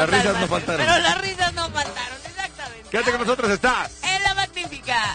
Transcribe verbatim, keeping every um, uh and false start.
las risas no faltaron. Pero las risas no faltaron, exactamente. Quédate con nosotros, estás